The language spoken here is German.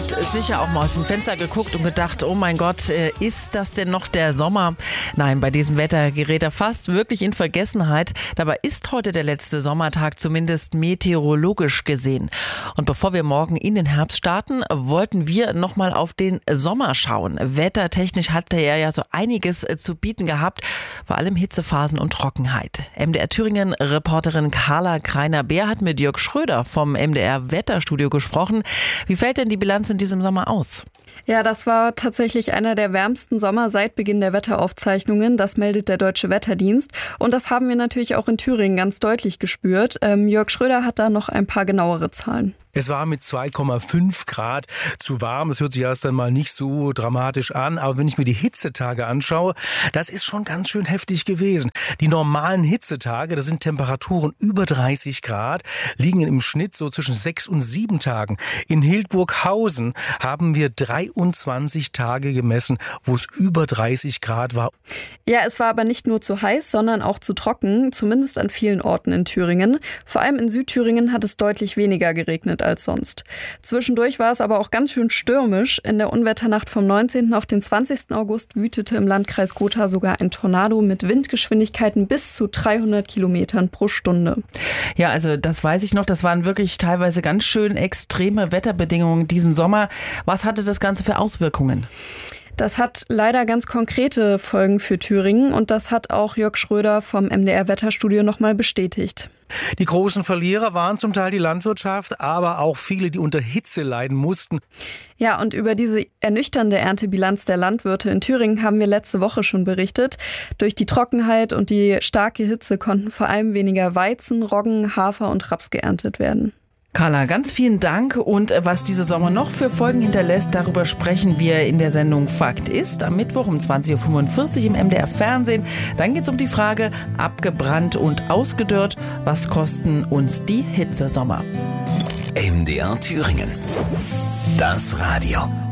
habt sicher auch mal aus dem Fenster geguckt und gedacht, oh mein Gott, ist das denn noch der Sommer? Nein, bei diesem Wetter gerät er fast wirklich in Vergessenheit. Dabei ist heute der letzte Sommertag, zumindest meteorologisch gesehen. Und bevor wir morgen in den Herbst starten, wollten wir nochmal auf den Sommer schauen. Wettertechnisch hat er ja so einiges zu bieten gehabt, vor allem Hitzephasen und Trockenheit. MDR Thüringen-Reporterin Carla Kreiner-Beer hat mit Jörg Schröder vom MDR Wetterstudio gesprochen. Wie fällt denn die Bilanz in diesem Sommer aus? Ja, das war tatsächlich einer der wärmsten Sommer seit Beginn der Wetteraufzeichnungen. Das meldet der Deutsche Wetterdienst. Und das haben wir natürlich auch in Thüringen ganz deutlich gespürt. Jörg Schröder hat da noch ein paar genauere Zahlen. Es war mit 2,5 Grad zu warm. Es hört sich erst einmal nicht so dramatisch an. Aber wenn ich mir die Hitzetage anschaue, das ist schon ganz schön heftig gewesen. Die normalen Hitzetage, das sind Temperaturen über 30 Grad, liegen im Schnitt so zwischen 6 und 7 Tagen. In Hildburghausen haben wir 23 Tage gemessen, wo es über 30 Grad war. Ja, es war aber nicht nur zu heiß, sondern auch zu trocken, zumindest an vielen Orten in Thüringen. Vor allem in Südthüringen hat es deutlich weniger geregnet als sonst. Zwischendurch war es aber auch ganz schön stürmisch. In der Unwetternacht vom 19. auf den 20. August wütete im Landkreis Gotha sogar ein Tornado mit Windgeschwindigkeiten bis zu 300 Kilometern pro Stunde. Ja, also das weiß ich noch. Das waren wirklich teilweise ganz schön extreme Wetterbedingungen diesen Sommer. Was hatte das Ganze für Auswirkungen? Das hat leider ganz konkrete Folgen für Thüringen und das hat auch Jörg Schröder vom MDR Wetterstudio nochmal bestätigt. Die großen Verlierer waren zum Teil die Landwirtschaft, aber auch viele, die unter Hitze leiden mussten. Ja, und über diese ernüchternde Erntebilanz der Landwirte in Thüringen haben wir letzte Woche schon berichtet. Durch die Trockenheit und die starke Hitze konnten vor allem weniger Weizen, Roggen, Hafer und Raps geerntet werden. Carla, ganz vielen Dank. Und was dieser Sommer noch für Folgen hinterlässt, darüber sprechen wir in der Sendung Fakt ist am Mittwoch um 20.45 Uhr im MDR Fernsehen. Dann geht es um die Frage, abgebrannt und ausgedörrt, was kosten uns die Hitzesommer? MDR Thüringen. Das Radio.